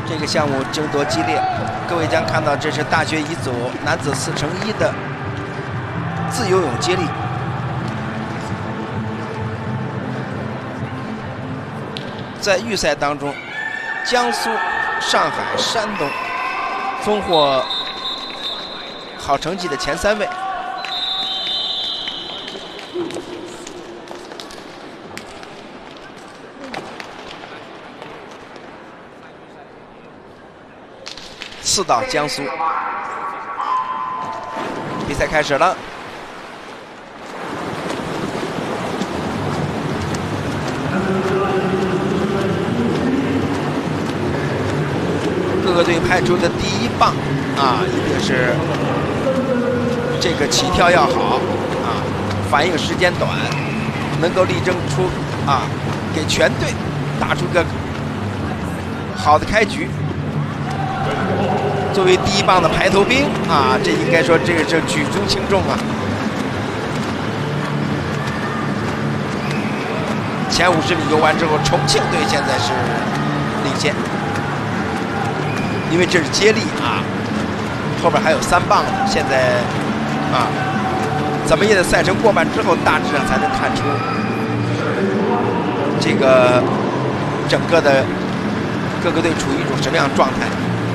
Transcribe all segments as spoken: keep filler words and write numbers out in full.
这个项目争夺激烈，各位将看到这是大学乙组男子四乘一的自由泳接力。在预赛当中，江苏、上海、山东丰获好成绩的前三位。四到江苏，比赛开始了。各个队派出的第一棒啊，一定是这个起跳要好啊，反应时间短，能够力争出啊，给全队打出个好的开局。作为第一棒的排头兵啊，这应该说这个是举足轻重啊。前五十米游完之后，重庆队现在是领先，因为这是接力啊，后边还有三棒呢。现在啊，怎么也得赛程过半之后，大致上才能看出这个整个的各个队处于一种什么样的状态。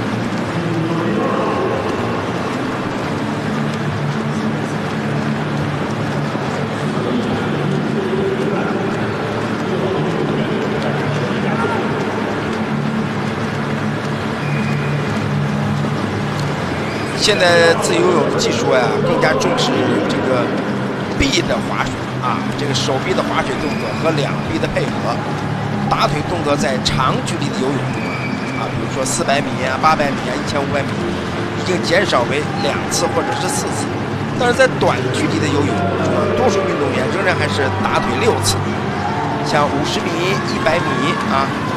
现在自由泳技术呀，更加重视这个臂的划水啊，这个手臂的划水动作和两臂的配合，打腿动作在长距离的游泳中啊，比如说四百米啊、八百米啊、一千五百米，已经减少为两次或者是四次。但是在短距离的游泳，多数运动员仍然还是打腿六次，像五十米、一百米啊。